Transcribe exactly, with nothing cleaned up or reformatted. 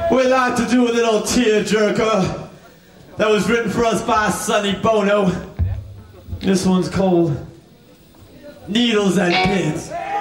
We'd like to do a little tearjerker that was written for us by Sonny Bono. This one's called Needles and Pins.